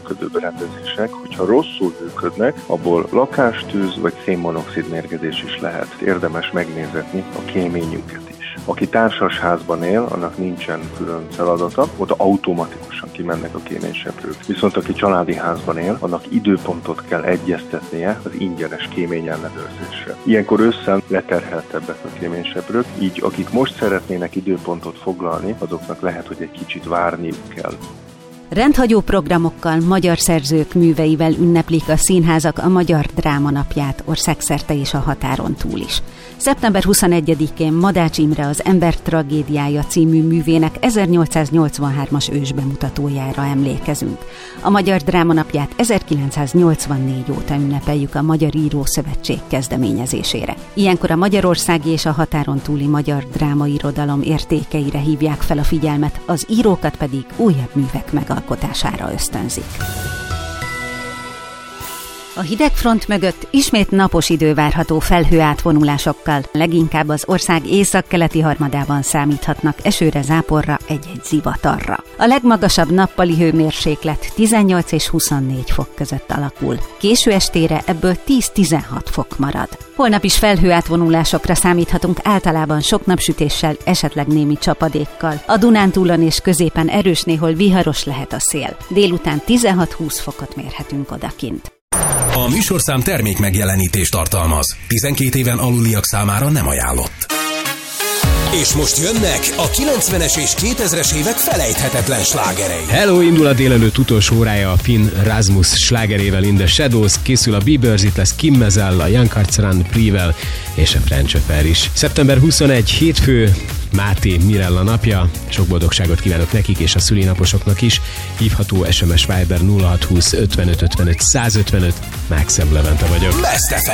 működő berendezések, hogyha rosszul működnek, abból lakástűz vagy szénmonoxid mérgezés is lehet. Érdemes megnézetni a kéményüket is. Aki társasházban él, annak nincsen külön feladata, oda automatikusan kimennek a kéményseprők. Viszont aki családi házban él, annak időpontot kell egyeztetnie az ingyenes kéményellenőrzésre. Ilyenkor ősszel leterheltebbek a kéményseprők, így akik most szeretnének időpontot foglalni, azoknak lehet, hogy egy kicsit várniuk kell. Rendhagyó programokkal, magyar szerzők műveivel ünneplik a színházak a Magyar Dráma Napját országszerte és a határon túl is. Szeptember 21-én Madács Imre az Ember tragédiája című művének 1883-as ősbemutatójára emlékezünk. A Magyar Dráma Napját 1984 óta ünnepeljük a Magyar Írószövetség kezdeményezésére. Ilyenkor a magyarországi és a határon túli magyar drámairodalom értékeire hívják fel a figyelmet, az írókat pedig újabb művek megalkotására ösztönzik. A hidegfront mögött ismét napos idő várható felhőátvonulásokkal, leginkább az ország északkeleti harmadában számíthatnak esőre, záporra, egy-egy zivatarra. A legmagasabb nappali hőmérséklet 18 és 24 fok között alakul. Késő estére ebből 10-16 fok marad. Holnap is felhőátvonulásokra számíthatunk, általában sok napsütéssel, esetleg némi csapadékkal. A Dunántúlon és középen erős, néhol viharos lehet a szél. Délután 16-20 fokot mérhetünk odakint. A műsorszám termékmegjelenítést tartalmaz. 12 éven aluliak számára nem ajánlott. És most jönnek a 90-es és 2000-es évek felejthetetlen slágerei. Hello, indul a délelőtt utolsó órája a Finn Rasmus slágerével, In the Shadows, készül a Biebers, itt lesz Kim Mezzel, a Young Hearts Run Privel és a French Affair is. Szeptember 21, hétfő, Máté Mirella napja. Sok boldogságot kívánok nekik és a szülinaposoknak is. Hívható SMS Viber 0620 55 55 155. Máxem Levente vagyok. Best FM.